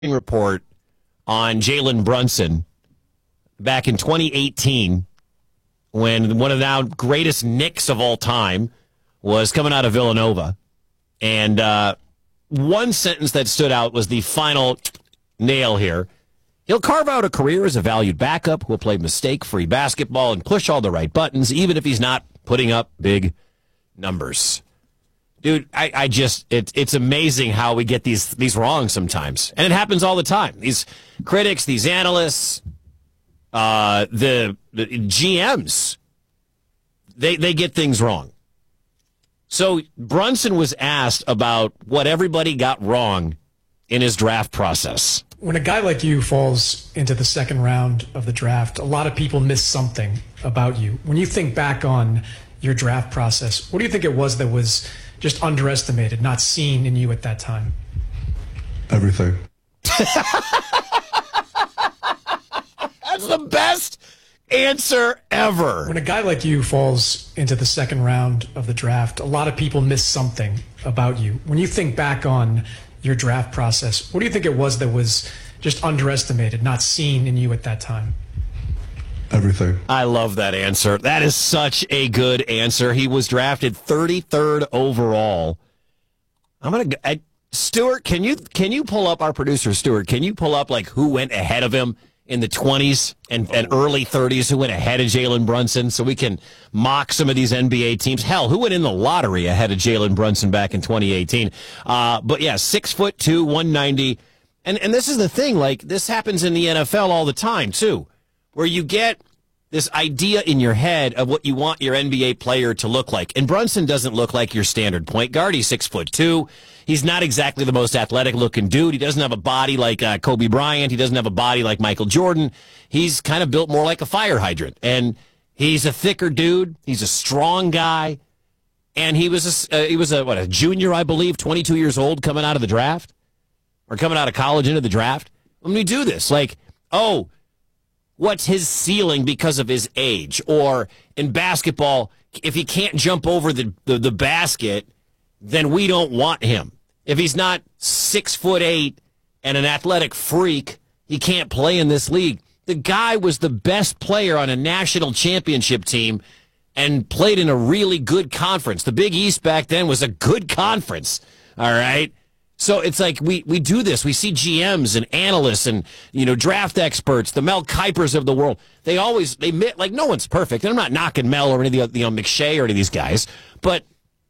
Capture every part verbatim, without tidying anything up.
report on Jalen Brunson back in twenty eighteen when one of the now greatest Knicks of all time was coming out of Villanova. And uh, one sentence that stood out was the final nail here. He'll carve out a career as a valued backup who will play mistake-free basketball and push all the right buttons, even if he's not putting up big numbers. Dude, I, I just, it, it's amazing how we get these these wrong sometimes. And it happens all the time. These critics, these analysts, uh, the, the G Ms, they, they get things wrong. So Brunson was asked about what everybody got wrong in his draft process. When a guy like you falls into the second round of the draft, a lot of people miss something about you. When you think back on your draft process, what do you think it was that was just underestimated, not seen in you at that time? Everything. That's the best answer ever. When a guy like you falls into the second round of the draft, a lot of people miss something about you. When you think back on your draft process, what do you think it was that was just underestimated, not seen in you at that time? Everything. I love that answer. That is such a good answer. He was drafted thirty-third overall. I'm gonna I, Stuart. Can you can you pull up our producer Stuart? Can you pull up like who went ahead of him in the twenties and, and early thirties? Who went ahead of Jalen Brunson so we can mock some of these N B A teams? Hell, who went in the lottery ahead of Jalen Brunson back in twenty eighteen? Uh, but yeah, six foot two, one ninety, and and this is the thing. Like this happens in the N F L all the time too, where you get this idea in your head of what you want your N B A player to look like. And Brunson doesn't look like your standard point guard. He's six foot two. He's not exactly the most athletic looking dude. He doesn't have a body like uh, Kobe Bryant. He doesn't have a body like Michael Jordan. He's kind of built more like a fire hydrant. And he's a thicker dude. He's a strong guy. And he was a, uh, he was a, what, a junior, I believe, twenty-two years old coming out of the draft or coming out of college into the draft. When we do this, like, oh, what's his ceiling because of his age? Or in basketball, if he can't jump over the, the, the basket, then we don't want him. If he's not six foot eight and an athletic freak, he can't play in this league. The guy was the best player on a national championship team and played in a really good conference. The Big East back then was a good conference, all right? So it's like we, we do this. We see G Ms and analysts and, you know, draft experts, the Mel Kipers of the world. They always, they admit, like, no one's perfect. And I'm not knocking Mel or any of the, you know, McShay or any of these guys. But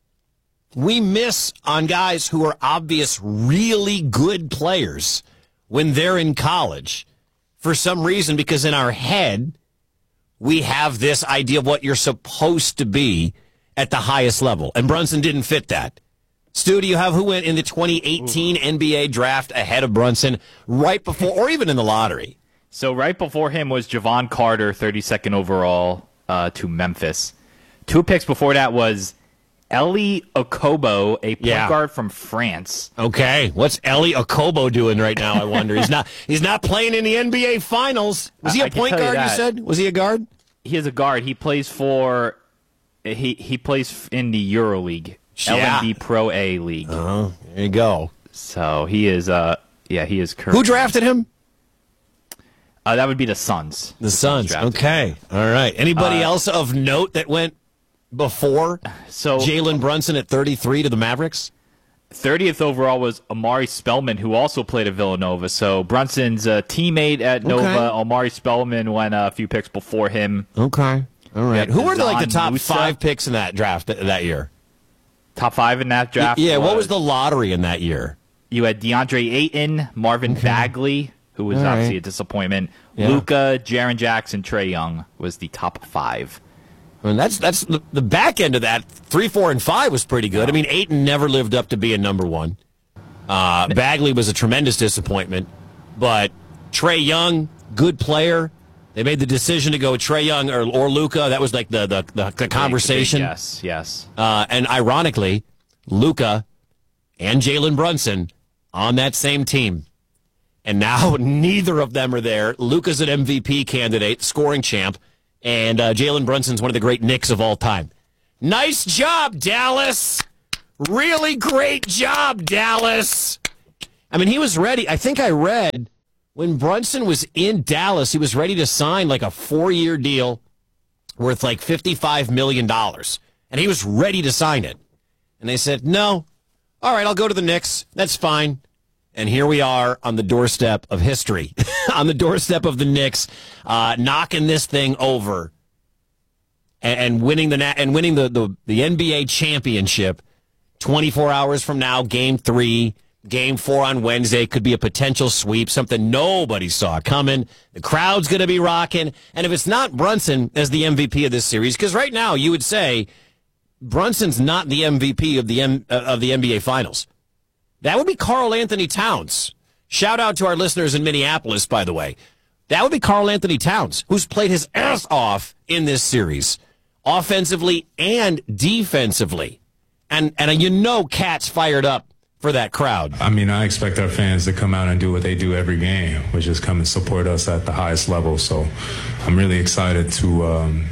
we miss on guys who are obvious, really good players when they're in college for some reason, because in our head, we have this idea of what you're supposed to be at the highest level. And Brunson didn't fit that. Stu, do you have who went in the twenty eighteen Ooh. N B A draft ahead of Brunson right before, or even in the lottery? So right before him was Javon Carter, thirty-second overall uh, to Memphis. Two picks before that was Eli Okobo, a point yeah. guard from France. Okay, what's Eli Okobo doing right now? I wonder. He's not. He's not playing in the N B A Finals. Was he a I point guard? You, you said. Was he a guard? He is a guard. He plays for. He he plays in the EuroLeague. Yeah. L N B Pro A League. Oh, there you go. So he is, uh, yeah, he is current. Who drafted him? Uh, that would be the Suns. The, the Suns. Suns okay. All right. Anybody uh, else of note that went before so Jalen Brunson at thirty-three to the Mavericks? thirtieth overall was Amari Spellman, who also played at Villanova. So Brunson's uh, teammate at Nova, okay. Amari Spellman, went uh, a few picks before him. Okay. All right. Who were the, like the top Musa. five picks in that draft th- that year? Top five in that draft? Yeah, was, what was the lottery in that year? You had DeAndre Ayton, Marvin okay. Bagley, who was All obviously right. a disappointment. Yeah. Luka, Jaren Jackson, Trae Young was the top five. I mean, that's that's the, the back end of that. Three, four, and five was pretty good. I mean, Ayton never lived up to being number one. Uh, Bagley was a tremendous disappointment. But Trae Young, good player. They made the decision to go Trae Young or, or Luka. That was like the the, the, the conversation. Big, big, yes, yes. Uh, and ironically, Luka and Jalen Brunson on that same team. And now neither of them are there. Luka's an M V P candidate, scoring champ, and uh, Jalen Brunson's one of the great Knicks of all time. Nice job, Dallas. Really great job, Dallas. I mean, he was ready. I think I read when Brunson was in Dallas, he was ready to sign like a four-year deal worth like fifty-five million dollars. And he was ready to sign it. And they said, no. All right, I'll go to the Knicks. That's fine. And here we are on the doorstep of history, on the doorstep of the Knicks, uh, knocking this thing over and, and winning the and winning the, the, the N B A championship. twenty-four hours from now, game three, game four on Wednesday could be a potential sweep, something nobody saw coming. The crowd's going to be rocking. And if it's not Brunson as the M V P of this series, because right now you would say Brunson's not the M V P of the M, uh, of the N B A Finals. That would be Karl Anthony Towns. Shout out to our listeners in Minneapolis, by the way. That would be Karl Anthony Towns, who's played his ass off in this series, offensively and defensively. And and you know Cat's fired up for that crowd. I mean, I expect our fans to come out and do what they do every game, which is come and support us at the highest level. So I'm really excited to um,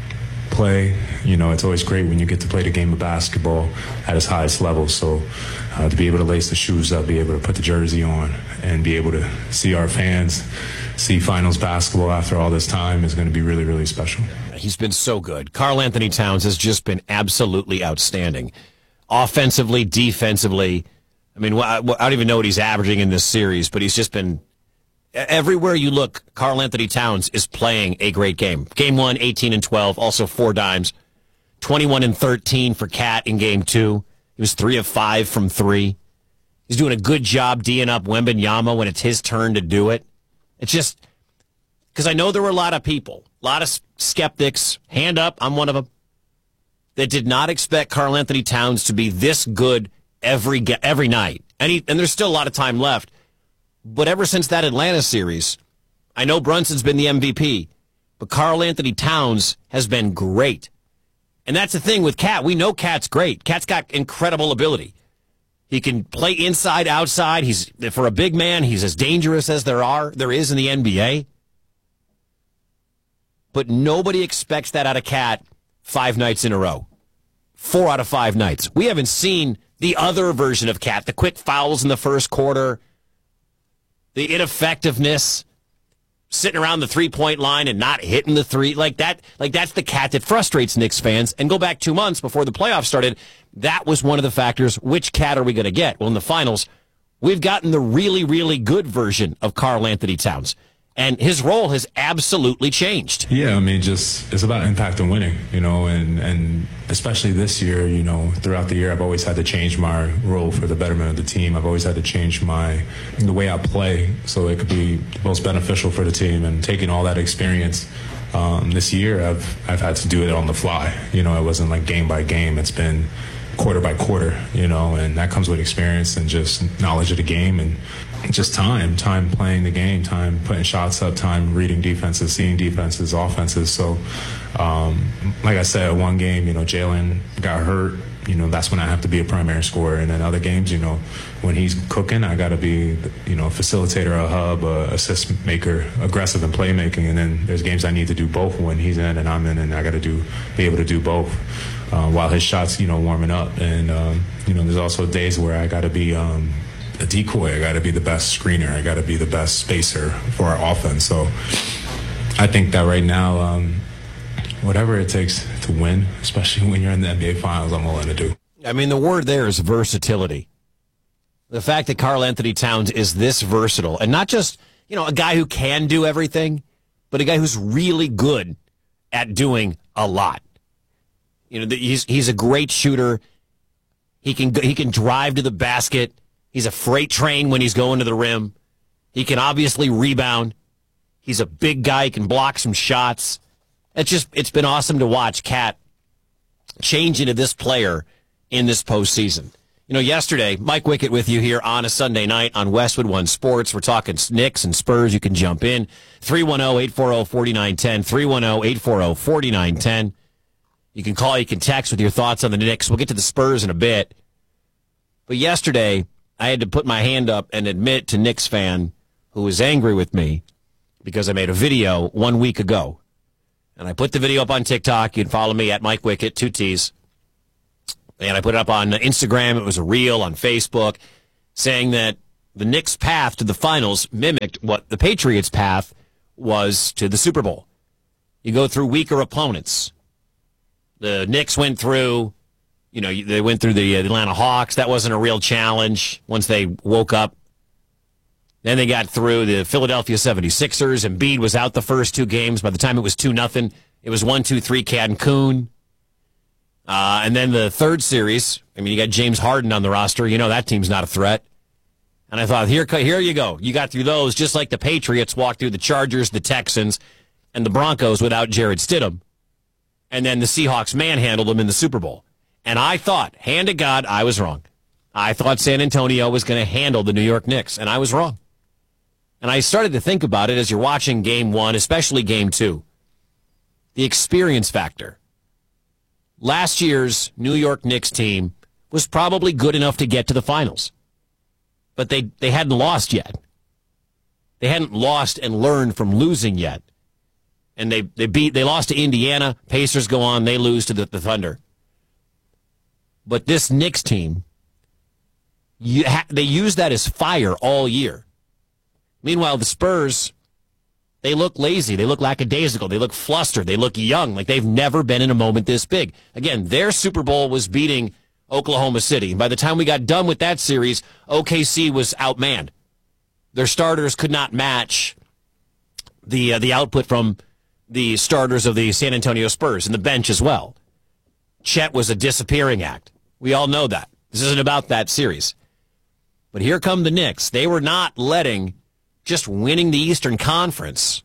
play. You know, it's always great when you get to play the game of basketball at its highest level. So uh, to be able to lace the shoes up, be able to put the jersey on, and be able to see our fans see finals basketball after all this time is going to be really, really special. He's been so good. Karl Anthony Towns has just been absolutely outstanding. Offensively, defensively. I mean, I don't even know what he's averaging in this series, but he's just been, everywhere you look, Karl Anthony Towns is playing a great game. Game one, eighteen and twelve, also four dimes. twenty-one and thirteen for Cat in game two. He was three of five from three. He's doing a good job D'ing up Wembanyama when it's his turn to do it. It's just, because I know there were a lot of people, a lot of skeptics, hand up, I'm one of them, that did not expect Karl Anthony Towns to be this good every every night. And, he, and there's still a lot of time left. But ever since that Atlanta series, I know Brunson's been the M V P, but Karl Anthony Towns has been great. And that's the thing with Cat. We know Cat's great. Cat's got incredible ability. He can play inside, outside. He's, for a big man, he's as dangerous as there are, there is in the N B A. But nobody expects that out of Cat five nights in a row. Four out of five nights. We haven't seen the other version of Cat, the quick fouls in the first quarter, the ineffectiveness, sitting around the three-point line and not hitting the three. Like that, like that's the Cat that frustrates Knicks fans. And go back two months before the playoffs started, that was one of the factors. Which Cat are we going to get? Well, in the finals, we've gotten the really, really good version of Karl Anthony Towns. And his role has absolutely changed. Yeah, I mean, just it's about impact and winning, you know, and, and especially this year, you know, throughout the year, I've always had to change my role for the betterment of the team. I've always had to change my the way I play so it could be most beneficial for the team. And taking all that experience um, this year, I've I've had to do it on the fly. You know, it wasn't like game by game. It's been quarter by quarter, you know, and that comes with experience and just knowledge of the game and just time, time playing the game, time putting shots up, time reading defenses, seeing defenses, offenses. So, um, like I said, one game, you know, Jalen got hurt. You know, that's when I have to be a primary scorer. And then other games, you know, when he's cooking, I got to be, you know, a facilitator, a hub, a assist maker, aggressive in playmaking. And then there's games I need to do both when he's in and I'm in, and I got to do be able to do both uh, while his shots, you know, warming up. And, um, you know, there's also days where I got to be um, a decoy. I got to be the best screener. I got to be the best spacer for our offense. So I think that right now, um, whatever it takes to win, especially when you're in the N B A Finals, I'm willing to do. I mean, the word there is versatility. The fact that Karl Anthony Towns is this versatile, and not just, you know, a guy who can do everything, but a guy who's really good at doing a lot. You know, he's he's a great shooter. He can he can drive to the basket. He's a freight train when he's going to the rim. He can obviously rebound. He's a big guy. He can block some shots. It's just, it's been awesome to watch Cat change into this player in this postseason. You know, yesterday, Mike Wickett with you here on a Sunday night on Westwood One Sports. We're talking Knicks and Spurs. You can jump in. three one zero, eight four zero, four nine one zero. three one zero, eight four zero, four nine one zero. You can call, you can text with your thoughts on the Knicks. We'll get to the Spurs in a bit. But yesterday, I had to put my hand up and admit to Knicks fan who was angry with me because I made a video one week ago. And I put the video up on TikTok. You can follow me at Mike Wickett, two T's. And I put it up on Instagram. It was a reel on Facebook saying that the Knicks' path to the finals mimicked what the Patriots' path was to the Super Bowl. You go through weaker opponents. The Knicks went through, you know, they went through the Atlanta Hawks. That wasn't a real challenge once they woke up. Then they got through the Philadelphia seventy-sixers. Embiid was out the first two games. By the time it was two nothing, it was one two three Cancun. Uh, and then the third series, I mean, you got James Harden on the roster. You know that team's not a threat. And I thought, here, here you go. You got through those just like the Patriots walked through the Chargers, the Texans, and the Broncos without Jared Stidham. And then the Seahawks manhandled them in the Super Bowl. And I thought, hand to God, I was wrong. I thought San Antonio was going to handle the New York Knicks, and I was wrong. And I started to think about it as you're watching game one, especially game two. The experience factor. Last year's New York Knicks team was probably good enough to get to the finals. But they, they hadn't lost yet. They hadn't lost and learned from losing yet. And they, they beat they lost to Indiana. Pacers go on, they lose to the, the Thunder. But this Knicks team, you ha, they use that as fire all year. Meanwhile, the Spurs, they look lazy. They look lackadaisical. They look flustered. They look young, like they've never been in a moment this big. Again, their Super Bowl was beating Oklahoma City. By the time we got done with that series, O K C was outmanned. Their starters could not match the uh, the output from the starters of the San Antonio Spurs and the bench as well. Chet was a disappearing act. We all know that. This isn't about that series. But here come the Knicks. They were not letting just winning the Eastern Conference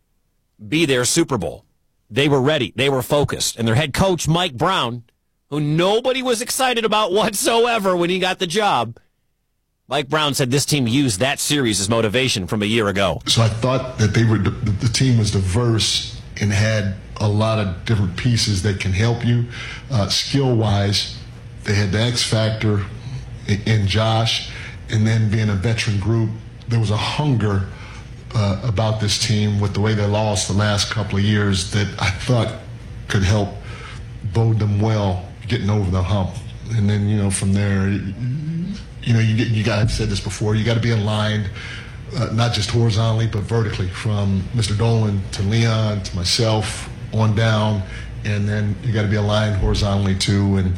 be their Super Bowl. They were ready. They were focused. And their head coach, Mike Brown, who nobody was excited about whatsoever when he got the job, Mike Brown said this team used that series as motivation from a year ago. So I thought that they were the, the team was diverse and had a lot of different pieces that can help you. Uh, skill-wise, they had the X factor in, in Josh, and then being a veteran group, there was a hunger uh, about this team with the way they lost the last couple of years that I thought could help bode them well getting over the hump. And then, you know, from there, you know, you get, you got, I've said this before, you got to be aligned, uh, not just horizontally, but vertically, from Mister Dolan to Leon to myself on down, and then you got to be aligned horizontally too. And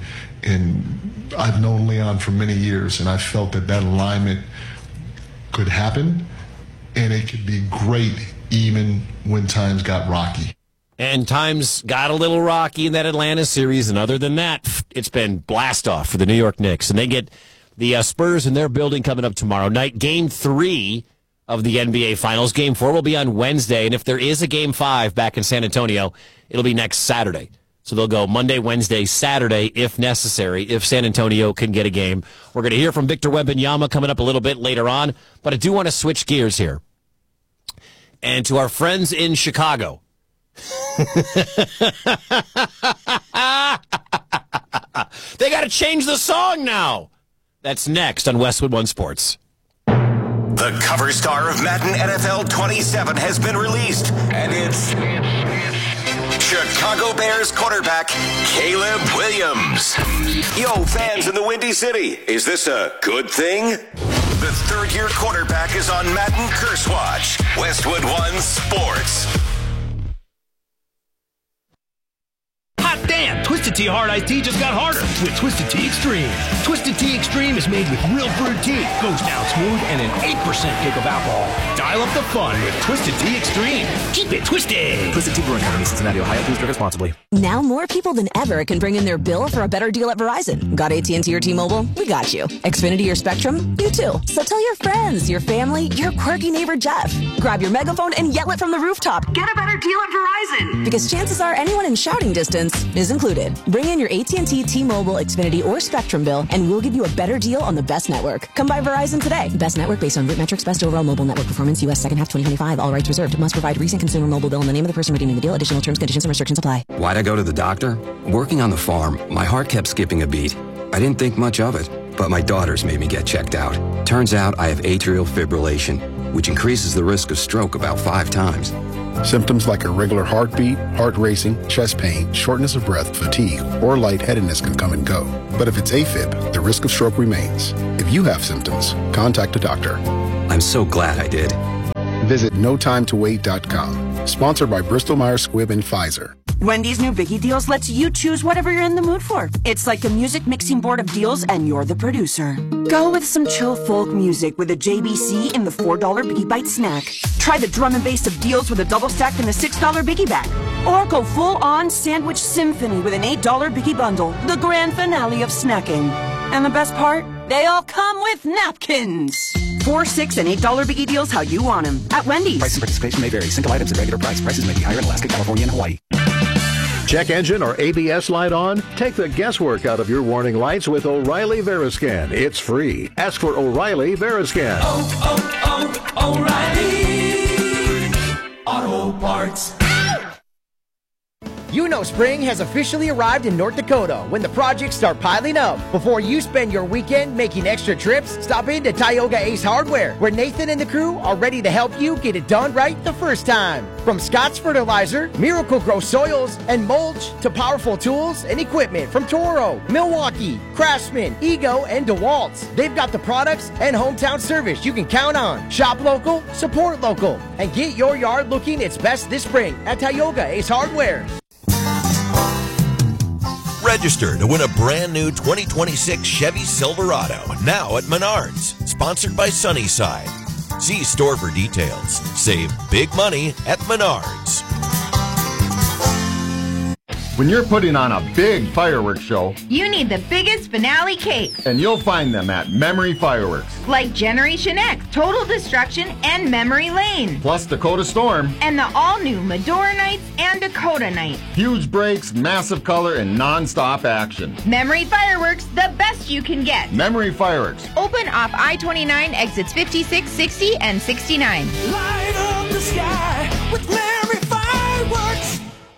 and I've known Leon for many years, and I felt that that alignment could happen, and it could be great even when times got rocky. And times got a little rocky in that Atlanta series, and other than that, it's been blast off for the New York Knicks. And they get the uh, Spurs in their building coming up tomorrow night. Game three of the N B A Finals. Game four will be on Wednesday, and if there is a game five back in San Antonio, it'll be next Saturday. So they'll go Monday, Wednesday, Saturday, if necessary, if San Antonio can get a game. We're going to hear from Victor Wembanyama coming up a little bit later on, but I do want to switch gears here. And to our friends in Chicago. They got to change the song now. That's next on Westwood One Sports. The cover star of Madden N F L twenty-seven has been released, and it's Chicago Bears quarterback Caleb Williams. Yo, fans in the Windy City, is this a good thing? The third-year quarterback is on Madden Curse Watch. Westwood One Sports. Hot damn! Twisted Tea Hard Iced Tea just got harder with Twisted Tea Extreme. Twisted Tea Extreme is made with real brewed tea, goes down smooth, and an eight percent kick of alcohol. Dial up the fun with Twisted Tea Extreme. Keep it twisted! Twisted Tea Brewing Company, Cincinnati, Ohio. Please drink responsibly. Now more people than ever can bring in their bill for a better deal at Verizon. Got A T and T or T-Mobile? We got you. Xfinity or Spectrum? You too. So tell your friends, your family, your quirky neighbor Jeff. Grab your megaphone and yell it from the rooftop. Get a better deal at Verizon. Because chances are anyone in shouting distance is included. Bring in your A T and T, T-Mobile, Xfinity, or Spectrum bill, and we'll give you a better deal on the best network. Come by Verizon today. Best network based on root metrics, best overall mobile network performance, U S second half twenty twenty-five. All rights reserved. Must provide recent consumer mobile bill in the name of the person redeeming the deal. Additional terms, conditions, and restrictions apply. Why'd I go to the doctor? Working on the farm, my heart kept skipping a beat. I didn't think much of it, but my daughters made me get checked out. Turns out I have atrial fibrillation, which increases the risk of stroke about five times. Symptoms like irregular heartbeat, heart racing, chest pain, shortness of breath, fatigue, or lightheadedness can come and go. But if it's AFib, the risk of stroke remains. If you have symptoms, contact a doctor. I'm so glad I did. Visit no time to wait dot com. Sponsored by Bristol Myers Squibb and Pfizer. Wendy's new Biggie Deals lets you choose whatever you're in the mood for. It's like a music mixing board of deals, and you're the producer. Go with some chill folk music with a J B C in the four dollar Biggie Bite snack. Try the drum and bass of deals with a double stack in the six dollar Biggie bag. Or go full-on sandwich symphony with an eight dollar Biggie bundle, the grand finale of snacking. And the best part? They all come with napkins. Four, six, and eight dollar Biggie Deals how you want them at Wendy's. Price and participation may vary. Single items at regular price. Prices may be higher in Alaska, California, and Hawaii. Check engine or A B S light on? Take the guesswork out of your warning lights with O'Reilly Veriscan. It's free. Ask for O'Reilly Veriscan. Oh, oh, oh, O'Reilly Auto Parts. You know spring has officially arrived in North Dakota when the projects start piling up. Before you spend your weekend making extra trips, stop into Tioga Ace Hardware, where Nathan and the crew are ready to help you get it done right the first time. From Scott's Fertilizer, Miracle Grow Soils, and mulch to powerful tools and equipment from Toro, Milwaukee, Craftsman, Ego, and DeWalt's. They've got the products and hometown service you can count on. Shop local, support local, and get your yard looking its best this spring at Tioga Ace Hardware. Register to win a brand new twenty twenty-six Chevy Silverado now at Menards, sponsored by Sunnyside. See store for details. Save big money at Menards. When you're putting on a big fireworks show, you need the biggest finale cake. And you'll find them at Memory Fireworks. Like Generation X, Total Destruction, and Memory Lane. Plus Dakota Storm. And the all-new Medora Nights and Dakota Nights. Huge breaks, massive color, and non-stop action. Memory Fireworks, the best you can get. Memory Fireworks. Open off I twenty-nine, exits fifty-six, sixty, and sixty-nine. Light up the sky with Memory Fireworks.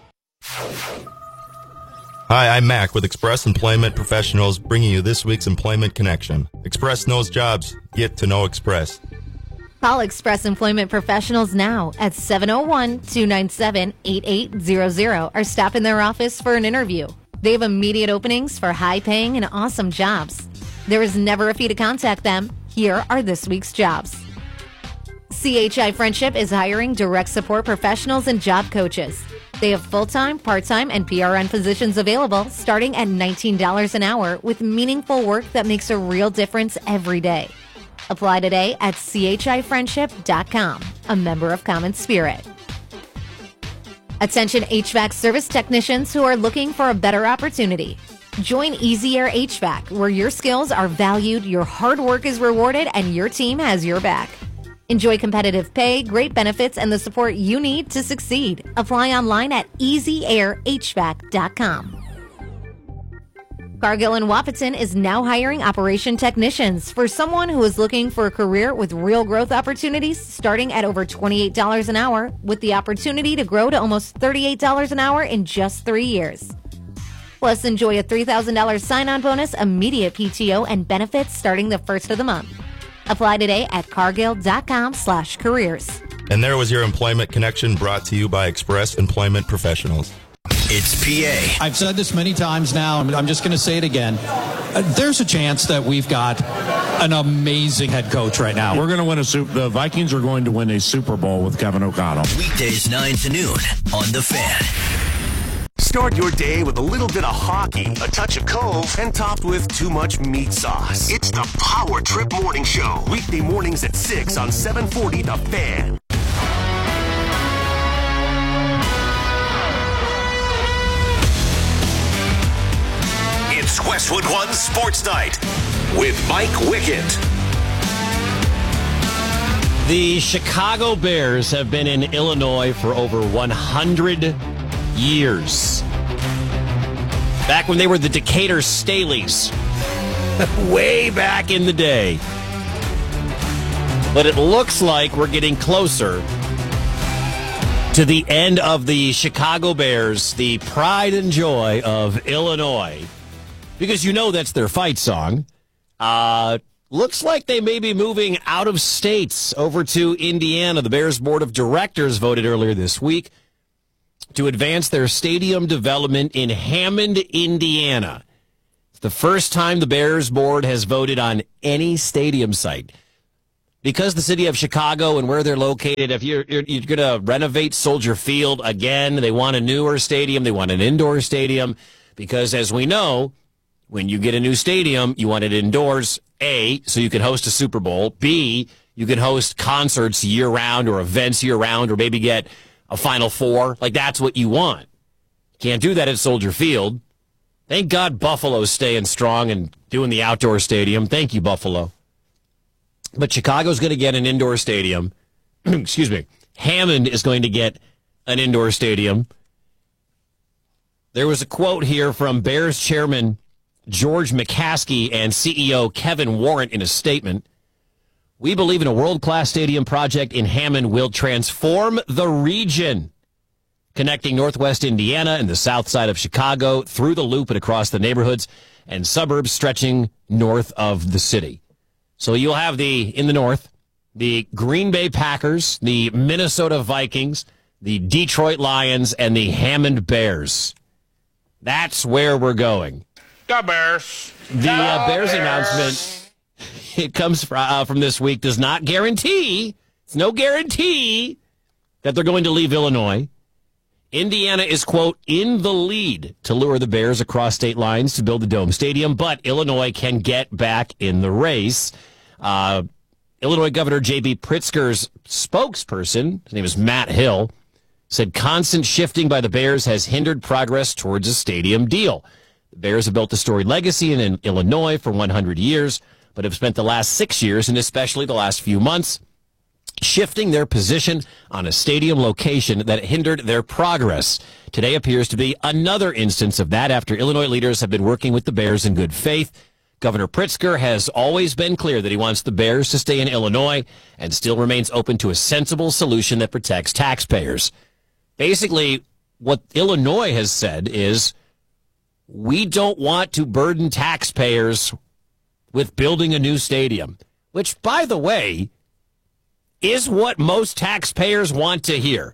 Hi, I'm Mac with Express Employment Professionals, bringing you this week's Employment Connection. Express knows jobs. Get to know Express. Call Express Employment Professionals now at seven oh one, two nine seven, eight eight zero zero or stop in their office for an interview. They have immediate openings for high-paying and awesome jobs. There is never a fee to contact them. Here are this week's jobs. C H I Friendship is hiring direct support professionals and job coaches. They have full-time, part-time, and P R N positions available starting at nineteen dollars an hour with meaningful work that makes a real difference every day. Apply today at c h i friendship dot com, a member of Common Spirit. Attention H V A C service technicians who are looking for a better opportunity. Join Easy Air H V A C, where your skills are valued, your hard work is rewarded, and your team has your back. Enjoy competitive pay, great benefits, and the support you need to succeed. Apply online at easy air h v a c dot com. Cargill and Wahpeton is now hiring operation technicians for someone who is looking for a career with real growth opportunities starting at over twenty-eight dollars an hour with the opportunity to grow to almost thirty-eight dollars an hour in just three years. Plus, enjoy a three thousand dollars sign-on bonus, immediate P T O, and benefits starting the first of the month. Apply today at cargill.com slash careers. And there was your Employment Connection brought to you by Express Employment Professionals. It's P A. I've said this many times now. I'm just going to say it again. Uh, there's a chance that we've got an amazing head coach right now. We're going to win a Super. The Vikings are going to win a Super Bowl with Kevin O'Connell. Weekdays nine to noon on The Fan. Start your day with a little bit of hockey, a touch of Cove, and topped with too much meat sauce. It's the Power Trip Morning Show. Weekday mornings at six on seven forty The Fan. It's Westwood One Sports Night with Mike Wickett. The Chicago Bears have been in Illinois for over one hundred years. Back when they were the Decatur Staleys. Way back in the day. But it looks like we're getting closer to the end of the Chicago Bears, the pride and joy of Illinois. Because you know that's their fight song. Uh, looks like they may be moving out of states over to Indiana. The Bears Board of Directors voted earlier this week to advance their stadium development in Hammond, Indiana. It's the first time the Bears Board has voted on any stadium site. Because the city of Chicago and where they're located, if you're, you're, you're going to renovate Soldier Field again, they want a newer stadium, they want an indoor stadium, because as we know, when you get a new stadium, you want it indoors, A, so you can host a Super Bowl, B, you can host concerts year-round or events year-round or maybe get a Final Four. Like, that's what you want. Can't do that at Soldier Field. Thank God Buffalo's staying strong and doing the outdoor stadium. Thank you, Buffalo. But Chicago's going to get an indoor stadium. Excuse me. Hammond is going to get an indoor stadium. There was a quote here from Bears chairman George McCaskey and C E O Kevin Warrant in a statement. We believe in a world-class stadium project in Hammond will transform the region, connecting Northwest Indiana and the south side of Chicago through the loop and across the neighborhoods and suburbs stretching north of the city. So you'll have the, in the north, the Green Bay Packers, the Minnesota Vikings, the Detroit Lions, and the Hammond Bears. That's where we're going. The Bears. The uh, Bears announcement, it comes from, uh, from this week, does not guarantee, it's no guarantee that they're going to leave Illinois. Indiana is, quote, in the lead to lure the Bears across state lines to build the Dome Stadium, but Illinois can get back in the race. Uh, Illinois Governor J B Pritzker's spokesperson, his name is Matt Hill, said constant shifting by the Bears has hindered progress towards a stadium deal. The Bears have built a storied legacy in, in Illinois for one hundred years, but have spent the last six years, and especially the last few months, shifting their position on a stadium location that hindered their progress. Today appears to be another instance of that after Illinois leaders have been working with the Bears in good faith. Governor Pritzker has always been clear that he wants the Bears to stay in Illinois and still remains open to a sensible solution that protects taxpayers. Basically, what Illinois has said is, we don't want to burden taxpayers with building a new stadium, which, by the way, is what most taxpayers want to hear.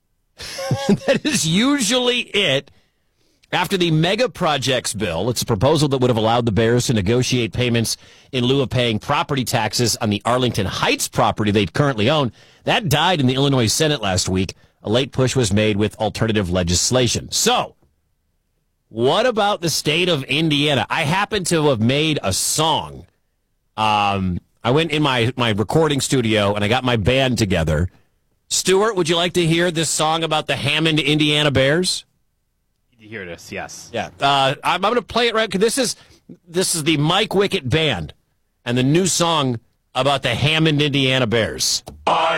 That is usually it. After the mega projects bill, it's a proposal that would have allowed the Bears to negotiate payments in lieu of paying property taxes on the Arlington Heights property they currently own. That died in the Illinois Senate last week. A late push was made with alternative legislation. So, what about the state of Indiana? I happen to have made a song. Um... I went in my, my recording studio, and I got my band together. Stuart, would you like to hear this song about the Hammond, Indiana Bears? You hear this, yes. Yeah. Uh, I'm, I'm going to play it right, because this is, this is the Mike Wickett Band and the new song about the Hammond, Indiana Bears. I